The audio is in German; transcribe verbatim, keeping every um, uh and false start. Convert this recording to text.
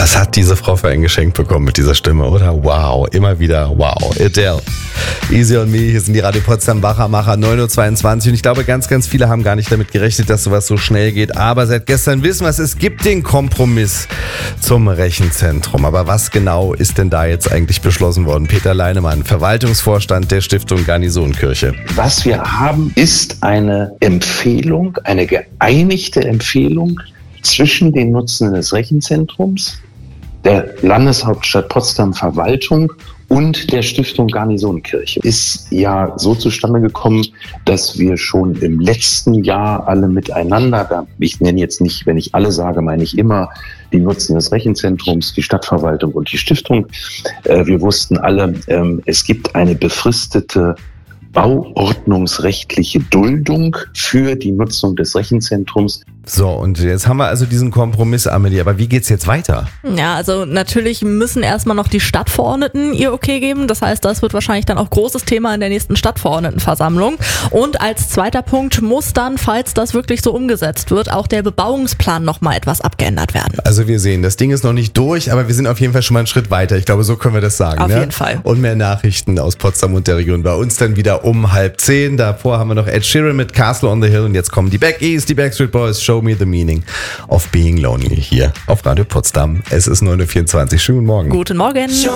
Was hat diese Frau für ein Geschenk bekommen mit dieser Stimme, oder? Wow, immer wieder wow. Adele. Easy on me, hier sind die Radio Potsdam Wachermacher, neun Uhr zweiundzwanzig. Und ich glaube, ganz, ganz viele haben gar nicht damit gerechnet, dass sowas so schnell geht. Aber seit gestern wissen wir es, es gibt den Kompromiss zum Rechenzentrum. Aber was genau ist denn da jetzt eigentlich beschlossen worden? Peter Leinemann, Verwaltungsvorstand der Stiftung Garnisonkirche. Was wir haben, ist eine Empfehlung, eine geeinigte Empfehlung zwischen den Nutzenden des Rechenzentrums, der Landeshauptstadt Potsdam Verwaltung und der Stiftung Garnisonkirche. Ist ja so zustande gekommen, dass wir schon im letzten Jahr alle miteinander, ich nenne jetzt nicht, wenn ich alle sage, meine ich immer die Nutzenden des Rechenzentrums, die Stadtverwaltung und die Stiftung. Wir wussten alle, es gibt eine befristete bauordnungsrechtliche Duldung für die Nutzung des Rechenzentrums. So, und jetzt haben wir also diesen Kompromiss, Amelie, aber wie geht's jetzt weiter? Ja, also natürlich müssen erstmal noch die Stadtverordneten ihr Okay geben. Das heißt, das wird wahrscheinlich dann auch großes Thema in der nächsten Stadtverordnetenversammlung. Und als zweiter Punkt muss dann, falls das wirklich so umgesetzt wird, auch der Bebauungsplan nochmal etwas abgeändert werden. Also wir sehen, das Ding ist noch nicht durch, aber wir sind auf jeden Fall schon mal einen Schritt weiter. Ich glaube, so können wir das sagen. Auf ne? jeden Fall. Und mehr Nachrichten aus Potsdam und der Region bei uns dann wieder um halb zehn. Davor haben wir noch Ed Sheeran mit Castle on the Hill und jetzt kommen die Back East, die Backstreet Boys, Show Me the Meaning of Being Lonely hier auf Radio Potsdam. Es ist neun Uhr vierundzwanzig. Schönen Morgen. Guten Morgen.